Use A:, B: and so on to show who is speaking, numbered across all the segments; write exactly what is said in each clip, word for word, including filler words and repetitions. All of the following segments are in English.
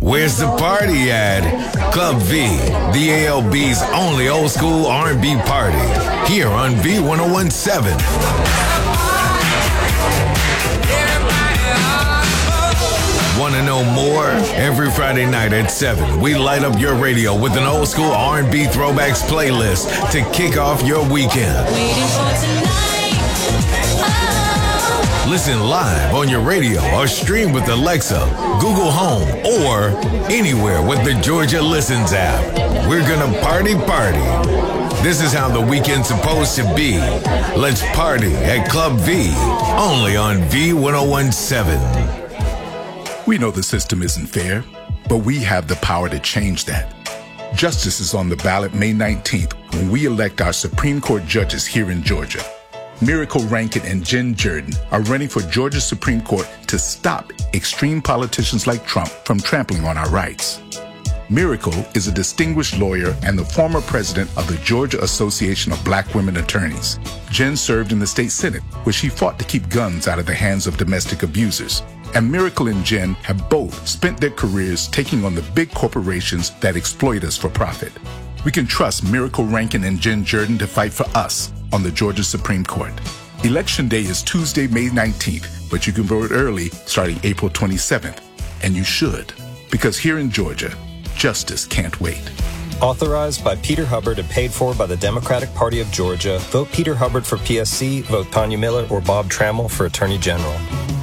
A: Where's the party at? Club V, the A L B's only old school R and B party. Here on V one oh one point seven. Want to know more? Every Friday night at seven, we light up your radio with an old school R and B throwbacks playlist to kick off your weekend.
B: Waiting for tonight. Oh.
A: Listen live on your radio or stream with Alexa, Google Home, or anywhere with the Georgia Listens app. We're gonna party party. This is how the weekend's supposed to be. Let's party at Club V, only on V one oh one point seven.
C: We know the system isn't fair, but we have the power to change that. Justice is on the ballot May nineteenth when we elect our Supreme Court judges here in Georgia. Miracle Rankin and Jen Jordan are running for Georgia Supreme Court to stop extreme politicians like Trump from trampling on our rights. Miracle is a distinguished lawyer and the former president of the Georgia Association of Black Women Attorneys. Jen served in the state Senate, where she fought to keep guns out of the hands of domestic abusers. And Miracle and Jen have both spent their careers taking on the big corporations that exploit us for profit. We can trust Miracle Rankin and Jen Jordan to fight for us on the Georgia Supreme Court. Election Day is Tuesday, May nineteenth, but you can vote early starting April twenty-seventh. And you should, because here in Georgia, justice can't wait.
D: Authorized by Peter Hubbard and paid for by the Democratic Party of Georgia. Vote Peter Hubbard for P S C, vote Tanya Miller or Bob Trammell for Attorney General.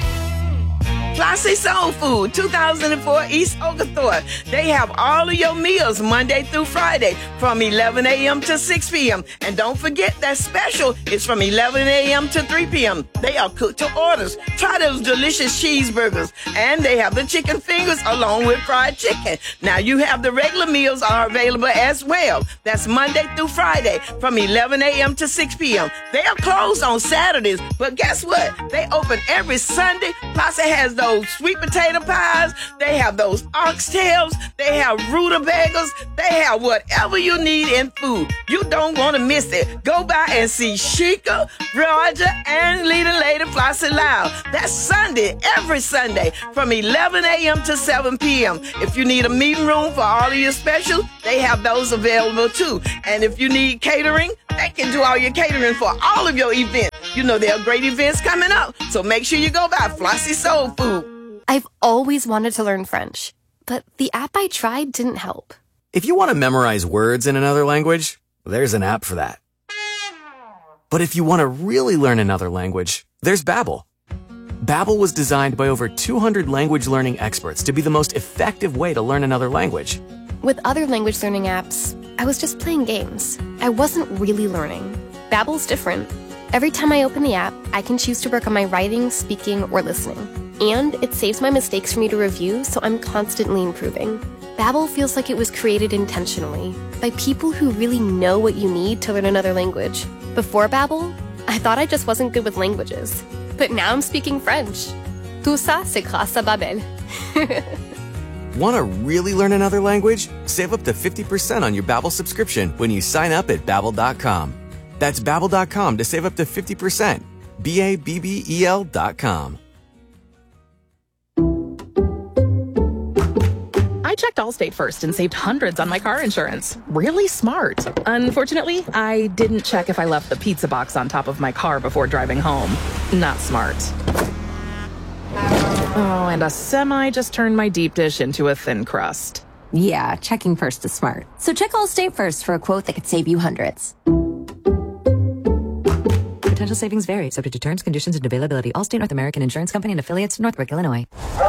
E: Classy Soul Food, two thousand four East Oglethorpe. They have all of your meals Monday through Friday from eleven a.m. to six p.m. And don't forget that special is from eleven a.m. to three p.m. They are cooked to orders. Try those delicious cheeseburgers. And they have the chicken fingers along with fried chicken. Now you have the regular meals are available as well. That's Monday through Friday from eleven a.m. to six p.m. They are closed on Saturdays, but guess what? They open every Sunday. Plaza has those sweet potato pies. They have those oxtails. They have rutabagas. They have whatever you need in food. You don't want to miss it. Go by and see Sheikah, Roger, and Leader Lady Flossie Loud. That's Sunday, every Sunday, from eleven a.m. to seven p.m. If you need a meeting room for all of your specials, they have those available too. And if you need catering, they can do all your catering for all of your events. You know there are great events coming up, so make sure you go by Flossie Soul Food.
F: I've always wanted to learn French, but the app I tried didn't help.
G: If you want to memorize words in another language, there's an app for that. But if you want to really learn another language, there's Babbel. Babbel was designed by over two hundred language learning experts to be the most effective way to learn another language.
F: With other language learning apps, I was just playing games. I wasn't really learning. Babbel's different. Every time I open the app, I can choose to work on my writing, speaking, or listening. And it saves my mistakes for me to review, so I'm constantly improving. Babbel feels like it was created intentionally by people who really know what you need to learn another language. Before Babbel, I thought I just wasn't good with languages. But now I'm speaking French. Tout ça, c'est grâce à Babbel.
G: Want to really learn another language? Save up to fifty percent on your Babbel subscription when you sign up at Babbel dot com. That's Babbel dot com to save up to fifty percent. B A B B E L dot com.
H: I checked Allstate first and saved hundreds on my car insurance. Really smart. Unfortunately, I didn't check if I left the pizza box on top of my car before driving home. Not smart. Oh, and a semi just turned my deep dish into a thin crust.
I: Yeah, checking first is smart. So check Allstate first for a quote that could save you hundreds.
J: Potential savings vary, subject to terms, conditions, and availability. Allstate North American Insurance Company and affiliates, Northbrook, Illinois.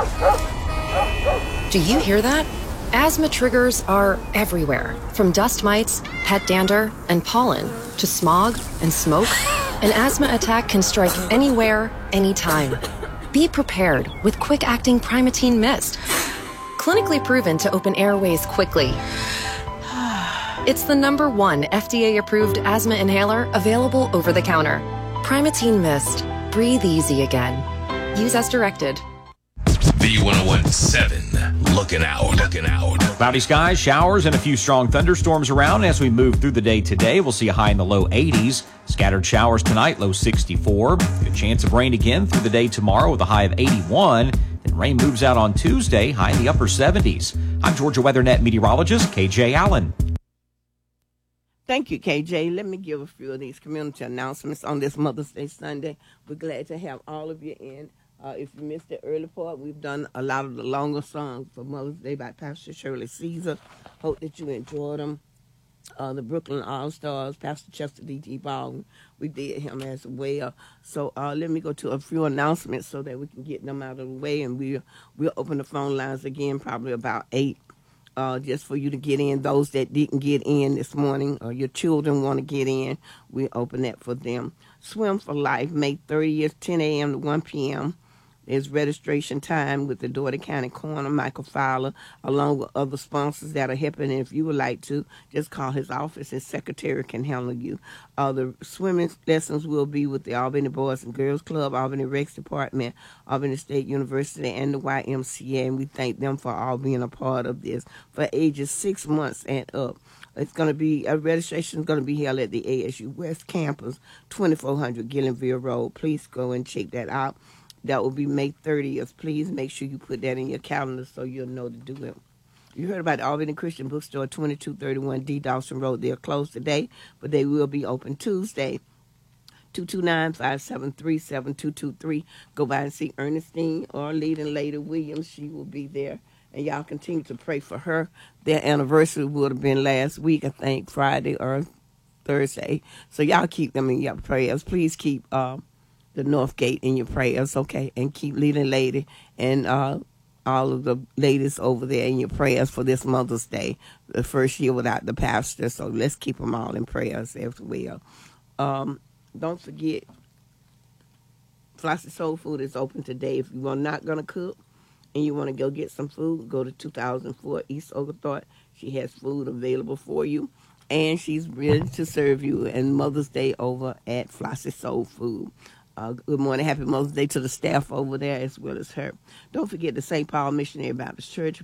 K: Do you hear that? Asthma triggers are everywhere, from dust mites, pet dander, and pollen, to smog and smoke. An asthma attack can strike anywhere, anytime. Be prepared with quick-acting Primatene Mist. Clinically proven to open airways quickly. It's the number one F D A-approved asthma inhaler available over the counter. Primatene Mist. Breathe easy again. Use as directed.
A: V one oh one point seven. Looking out. Looking out.
L: Cloudy skies, showers, and a few strong thunderstorms around as we move through the day today. We'll see a high in the low eighties. Scattered showers tonight, low sixty-four. Good chance of rain again through the day tomorrow with a high of eighty-one. Then Rain moves out on Tuesday, high in the upper seventies. I'm Georgia WeatherNet meteorologist K J Allen.
E: Thank you, K J. Let me give a few of these community announcements on this Mother's Day Sunday. We're glad to have all of you in. Uh, if you missed the early part, we've done a lot of the longer songs for Mother's Day by Pastor Shirley Caesar. Hope that you enjoyed them. Uh, the Brooklyn All-Stars, Pastor Chester D T. Baldwin, we did him as well. So uh, let me go to a few announcements so that we can get them out of the way, and we'll, we'll open the phone lines again probably about eight, uh, just for you to get in. Those that didn't get in this morning, or your children want to get in, we'll open that for them. Swim for Life, May thirtieth, ten a.m. to one p.m., is registration time with the Dougherty County Coroner, Michael Fowler, along with other sponsors that are helping. And if you would like to, just call his office. His secretary can handle you. Uh, the swimming lessons will be with the Albany Boys and Girls Club, Albany Recs Department, Albany State University, and the Y M C A. And we thank them for all being a part of this for ages six months and up. It's going to be, a registration is going to be held at the A S U West Campus, twenty-four hundred Gillenville Road. Please go and check that out. That will be May thirtieth. Please make sure you put that in your calendar so you'll know to do it. You heard about the Albany Christian Bookstore, twenty-two thirty-one D. Dawson Road. They're closed today, but they will be open Tuesday. two two nine, five seven three, seven two two three. Go by and see Ernestine or leading Lady Williams. She will be there. And y'all continue to pray for her. Their anniversary would have been last week, I think, Friday or Thursday. So y'all keep them in your prayers. Please keep uh, the North Gate in your prayers, okay? And keep leading Lady and uh, all of the ladies over there in your prayers for this Mother's Day, the first year without the pastor. So let's keep them all in prayers as well. Um, don't forget, Flossie Soul Food is open today. If you are not going to cook and you want to go get some food, go to two thousand four East Oglethorpe. She has food available for you, and she's ready to serve you. And Mother's Day over at Flossie Soul Food. Uh, good morning. Happy Mother's Day to the staff over there as well as her. Don't forget the Saint Paul Missionary Baptist Church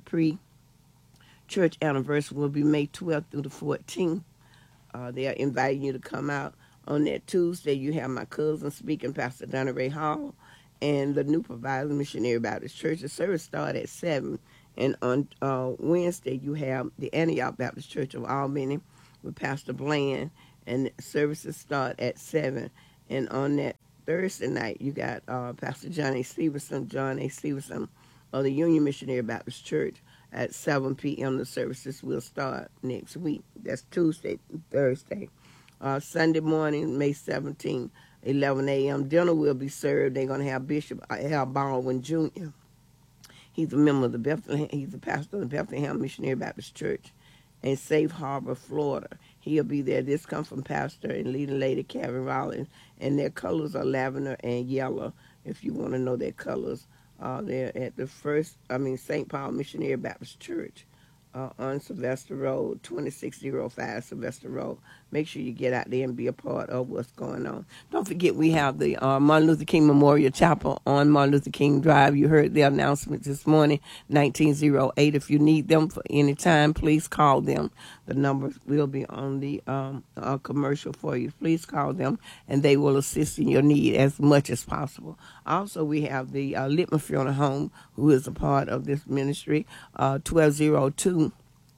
E: pre-church anniversary will be May twelfth through the fourteenth. Uh, they are inviting you to come out. On that Tuesday, you have my cousin speaking, Pastor Donna Ray Hall, and the new provider, Missionary Baptist Church. The service starts at seven. And on uh, Wednesday, you have the Antioch Baptist Church of Albany with Pastor Bland, and the services start at seven. And on that Thursday night, you got uh, Pastor John A. Stevenson, John A. Stevenson of the Union Missionary Baptist Church at seven p.m. The services will start next week. That's Tuesday through Thursday. Uh, Sunday morning, May seventeenth, eleven a.m. Dinner will be served. They're going to have Bishop Al Baldwin Junior He's a member of the Bethlehem. He's a pastor of the Bethlehem Missionary Baptist Church in Safe Harbor, Florida. He'll be there. This comes from Pastor and leading Lady Karen Rollins, and their colors are lavender and yellow. If you want to know their colors, uh, they're at the first, I mean, Saint Paul Missionary Baptist Church uh, on Sylvester Road, twenty-six oh five Sylvester Road. Make sure you get out there and be a part of what's going on. Don't forget we have the uh, Martin Luther King Memorial Chapel on Martin Luther King Drive. You heard the announcement this morning, nineteen oh eight. If you need them for any time, please call them. The numbers will be on the um, uh, commercial for you. Please call them, and they will assist in your need as much as possible. Also, we have the uh, Littman Funeral Home, who is a part of this ministry, uh, twelve oh two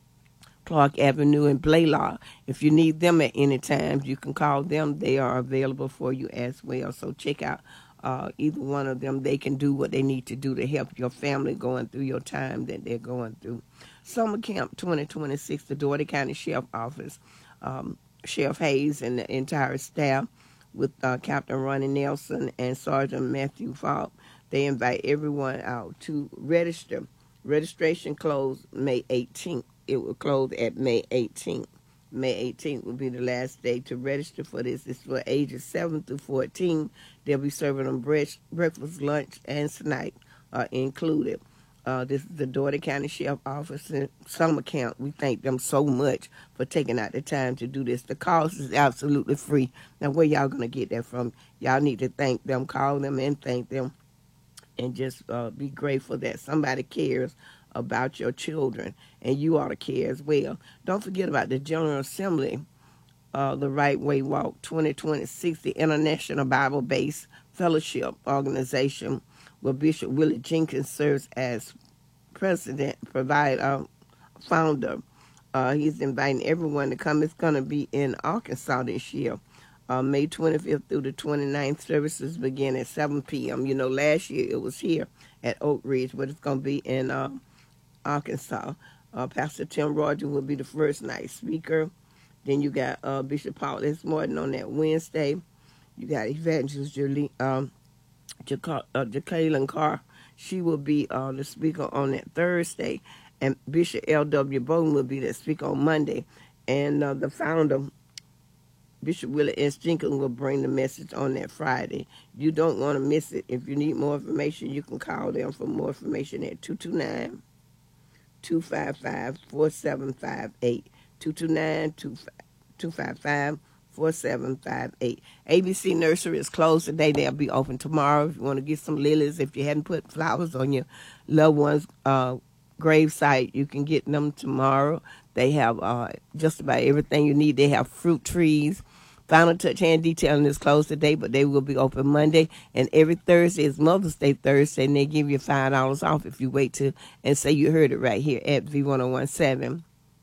E: Clark Avenue in Blaylock. If you need them at any time, you can call them. They are available for you as well. So check out uh, either one of them. They can do what they need to do to help your family going through your time that they're going through. Summer Camp twenty twenty-six, the Dougherty County Sheriff Office, um, Sheriff Hayes and the entire staff with uh, Captain Ronnie Nelson and Sergeant Matthew Falk. They invite everyone out to register. Registration closed May eighteenth. It will close at May eighteenth. May eighteenth will be the last day to register for this. It's for ages seven through fourteen. They'll be serving them breakfast, lunch, and snack uh, included. Uh, this is the Dougherty County Sheriff Office and Summer Camp. We thank them so much for taking out the time to do this. The cost is absolutely free. Now, where y'all going to get that from? Y'all need to thank them, call them, and thank them, and just uh, be grateful that somebody cares about your children, and you ought to care as well. Don't forget about the General Assembly, uh, the Right Way Walk twenty twenty-six, the International Bible-Based Fellowship Organization where Bishop Willie Jenkins serves as president, provide uh, founder. Uh, he's inviting everyone to come. It's going to be in Arkansas this year. Uh, May twenty-fifth through the twenty-ninth, services begin at seven p.m. You know, last year it was here at Oak Ridge, but it's going to be in uh, Arkansas. Uh, Pastor Tim Rogers will be the first night speaker. Then you got uh, Bishop Paul S. Morton on that Wednesday. You got Evangelist Julie, um, Jaca- uh, Jacqueline Carr. She will be uh, the speaker on that Thursday. And Bishop L W. Bowden will be the speaker on Monday. And uh, the founder, Bishop Willie S. Jenkins, will bring the message on that Friday. You don't want to miss it. If you need more information, you can call them for more information at two two nine, two five five, four seven five eight. two two nine, two five five, four seven five eight. A B C Nursery is closed today. They'll be open tomorrow. If you want to get some lilies, if you hadn't put flowers on your loved one's uh, gravesite, you can get them tomorrow. They have uh, just about everything you need. They have fruit trees. Final Touch Hand Detailing is closed today, but they will be open Monday. And every Thursday is Mother's Day Thursday, and they give you five dollars off if you wait to and say you heard it right here at V ten seventeen.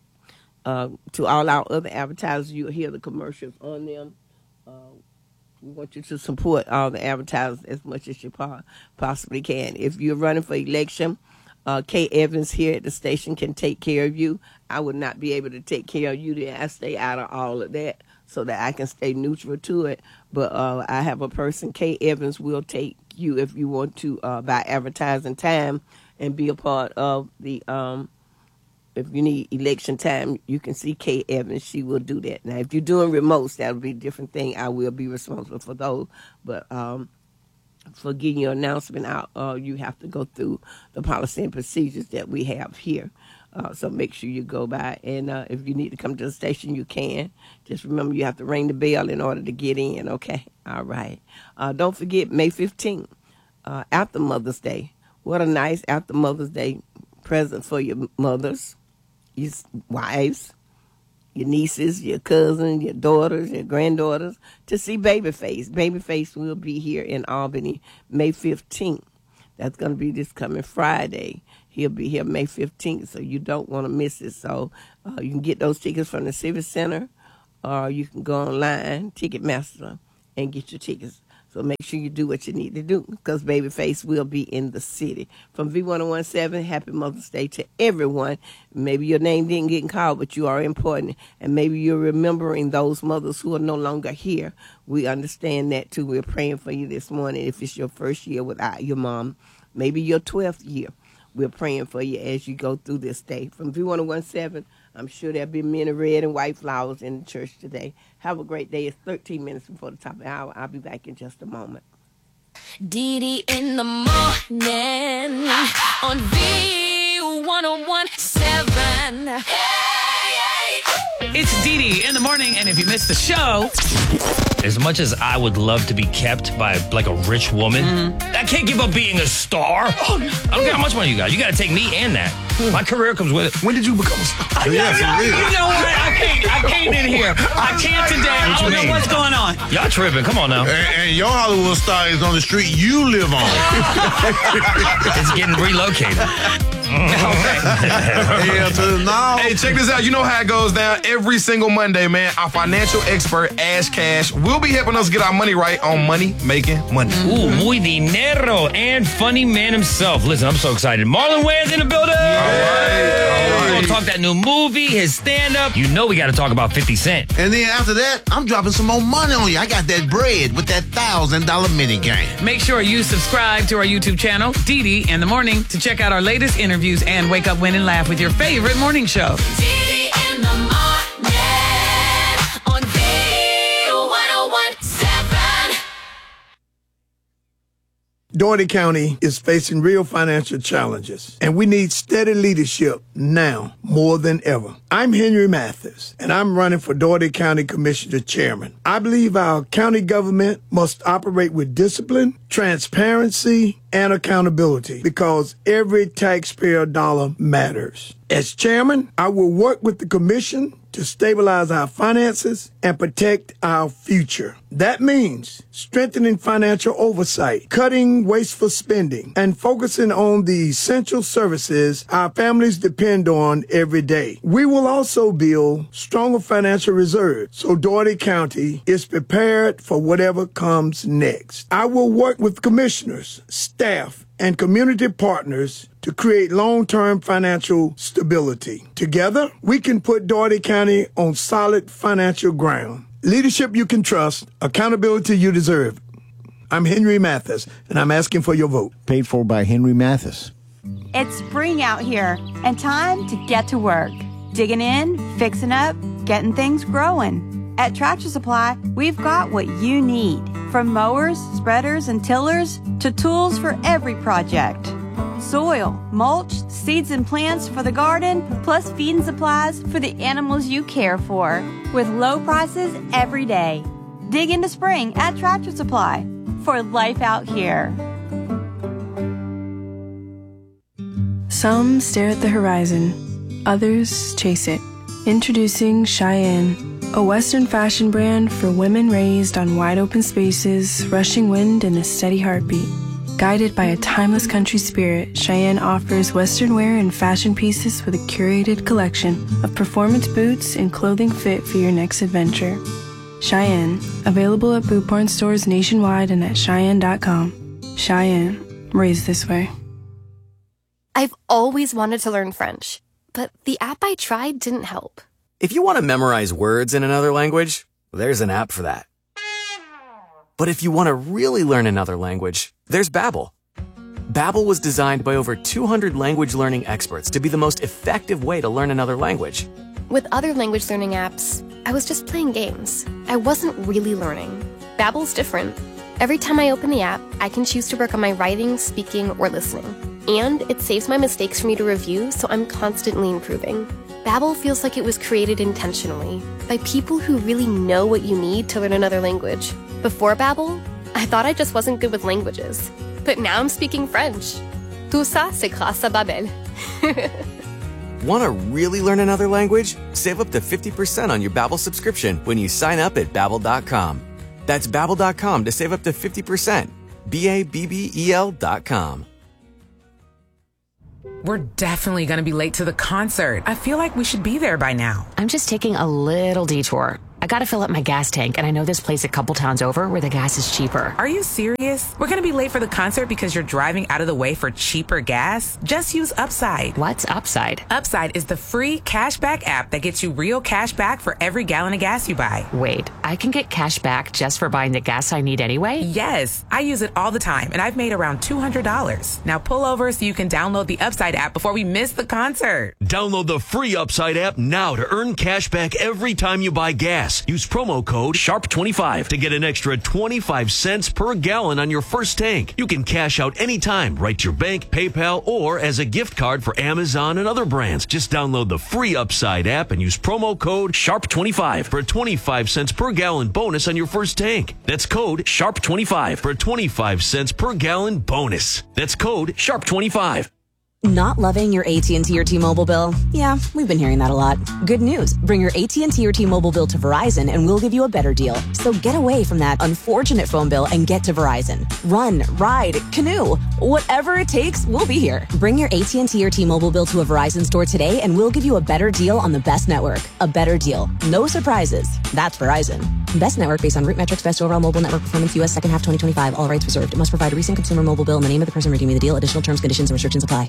E: Uh, to all our other advertisers, you'll hear the commercials on them. Uh, we want you to support all the advertisers as much as you po- possibly can. If you're running for election, uh, Kay Evans here at the station can take care of you. I would not be able to take care of you. Then I stay out of all of that so that I can stay neutral to it. But uh, I have a person, Kay Evans, will take you if you want to uh, buy advertising time and be a part of the um, if you need election time, you can see Kay Evans. She will do that. Now, if you're doing remotes, that'll be a different thing. I will be responsible for those. But um, for getting your announcement out, uh, you have to go through the policy and procedures that we have here. Uh, so make sure you go by. And uh, if you need to come to the station, you can. Just remember you have to ring the bell in order to get in, okay? All right. Uh, don't forget May fifteenth, uh, after Mother's Day. What a nice after Mother's Day present for your mothers, your wives, your nieces, your cousins, your daughters, your granddaughters, to see Babyface. Babyface will be here in Albany May fifteenth. That's going to be this coming Friday. He'll be here May fifteenth, so you don't want to miss it. So uh, you can get those tickets from the Civic Center, or you can go online, Ticketmaster, and get your tickets. So make sure you do what you need to do, because Babyface will be in the city. From V ten seventeen, happy Mother's Day to everyone. Maybe your name didn't get called, but you are important. And maybe you're remembering those mothers who are no longer here. We understand that, too. We're praying for you this morning if it's your first year without your mom. Maybe your twelfth year. We're praying for you as you go through this day. From V ten seventeen, I'm sure there'll be many red and white flowers in the church today. Have a great day. It's thirteen minutes before the top of the hour. I'll be back in just a moment.
B: Dee Dee in the morning on V ten seventeen.
M: It's Dee Dee in the morning, and if you missed the show...
N: As much as I would love to be kept by, like, a rich woman, mm-hmm. I can't give up being a star. Oh, I don't care how much money you got. You got to take me and that. My career comes with it.
C: When did you become a star?
M: Yeah, yeah, you, you know what? I can't. I came in here. I can't today. I don't know what's going on.
N: Y'all tripping. Come on now.
O: And, and your Hollywood star is on the street you live on.
N: It's getting relocated.
O: Yeah, so now.
P: Hey, check this out. You know how it goes down every single Monday, man. Our financial expert, Ash Cash, will be helping us get our money right on Money Making Money.
N: Ooh, muy dinero and funny man himself. Listen, I'm so excited. Marlon Wayans in the building.
O: All right, all right.
N: We're gonna talk that new movie, his stand-up. You know we got to talk about fifty Cent.
O: And then after that, I'm dropping some more money on you. I got that bread with that one thousand dollar mini game.
M: Make sure you subscribe to our YouTube channel, Dee Dee in the Morning, to check out our latest interviews and wake up, win, and laugh with your favorite morning show.
B: Dee Dee in the morning on V ten seventeen.
Q: Dougherty County is facing real financial challenges, and we need steady leadership now more than ever. I'm Henry Mathis, and I'm running for Dougherty County Commissioner Chairman. I believe our county government must operate with discipline, transparency, and accountability, because every taxpayer dollar matters. As chairman, I will work with the commission to stabilize our finances and protect our future. That means strengthening financial oversight, cutting wasteful spending, and focusing on the essential services our families depend on every day. We will also build stronger financial reserves so Dougherty County is prepared for whatever comes next. I will work with commissioners, staff, and community partners to create long-term financial stability. Together, we can put Dougherty County on solid financial ground. Leadership you can trust, accountability you deserve. I'm Henry Mathis, and I'm asking for your vote.
R: Paid for by Henry Mathis.
S: It's spring out here, and time to get to work. Digging in, fixing up, getting things growing. At Tractor Supply, we've got what you need. From mowers, spreaders, and tillers to tools for every project. Soil, mulch, seeds and plants for the garden, plus feed and supplies for the animals you care for. With low prices every day. Dig into spring at Tractor Supply for life out here.
T: Some stare at the horizon, others chase it. Introducing Cheyenne, a Western fashion brand for women raised on wide open spaces, rushing wind, and a steady heartbeat. Guided by a timeless country spirit, Cheyenne offers Western wear and fashion pieces with a curated collection of performance boots and clothing fit for your next adventure. Cheyenne, available at Boot Barn stores nationwide and at Cheyenne dot com. Cheyenne, raised this way.
F: I've always wanted to learn French, but the app I tried didn't help.
G: If you want to memorize words in another language, there's an app for that. But if you want to really learn another language, there's Babbel. Babbel was designed by over two hundred language learning experts to be the most effective way to learn another language.
F: With other language learning apps, I was just playing games. I wasn't really learning. Babbel's different. Every time I open the app, I can choose to work on my writing, speaking, or listening. And it saves my mistakes for me to review, so I'm constantly improving. Babbel feels like it was created intentionally by people who really know what you need to learn another language. Before Babbel, I thought I just wasn't good with languages. But now I'm speaking French. Tout ça, c'est grâce à Babbel.
G: Want to really learn another language? Save up to fifty percent on your Babbel subscription when you sign up at Babbel dot com. That's Babbel dot com to save up to fifty percent. B A B B E L dot com.
U: We're definitely going to be late to the concert. I feel like we should be there by now.
J: I'm just taking a little detour. I gotta fill up my gas tank, and I know this place a couple towns over where the gas is cheaper.
U: Are you serious? We're gonna be late for the concert because you're driving out of the way for cheaper gas? Just use Upside.
J: What's Upside?
U: Upside is the free cashback app that gets you real cash back for every gallon of gas you buy.
J: Wait, I can get cash back just for buying the gas I need anyway?
U: Yes, I use it all the time, and I've made around two hundred dollars. Now pull over so you can download the Upside app before we miss the concert.
V: Download the free Upside app now to earn cash back every time you buy gas. Use promo code sharp twenty-five to get an extra twenty-five cents per gallon on your first tank. You can cash out anytime, right to your bank, PayPal, or as a gift card for Amazon and other brands. Just download the free Upside app and use promo code sharp twenty-five for a twenty-five cents per gallon bonus on your first tank. That's code sharp twenty-five for a twenty-five cents per gallon bonus. That's code sharp twenty-five.
W: Not loving your A T and T or T-Mobile bill? Yeah, we've been hearing that a lot. Good news. Bring your A T and T or T-Mobile bill to Verizon and we'll give you a better deal. So get away from that unfortunate phone bill and get to Verizon. Run, ride, canoe, whatever it takes, we'll be here. Bring your A T and T or T-Mobile bill to a Verizon store today and we'll give you a better deal on the best network. A better deal. No surprises. That's Verizon. Best network based on root metrics, best overall mobile network performance, U S second half twenty twenty-five. All rights reserved. Must provide a recent consumer mobile bill and the name of the person redeeming the deal. Additional terms, conditions, and restrictions apply.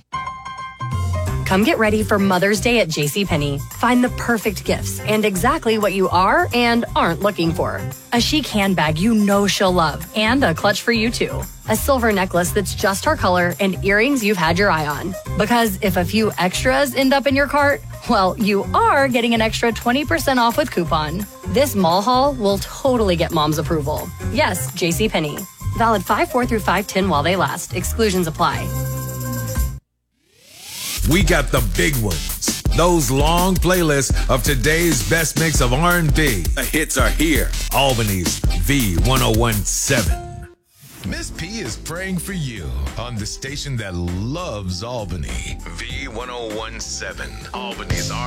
X: Come get ready for Mother's Day at JCPenney. Find the perfect gifts and exactly what you are and aren't looking for. A chic handbag you know she'll love and a clutch for you too. A silver necklace that's just her color and earrings you've had your eye on. Because if a few extras end up in your cart, well, you are getting an extra twenty percent off with coupon. This mall haul will totally get mom's approval. Yes, JCPenney. Valid five four through five ten while they last. Exclusions apply.
A: We got the big ones. Those long playlists of today's best mix of R and B. The hits are here. Albany's V ten seventeen. Miss P is praying for you on the station that loves Albany. V ten seventeen. Albany's R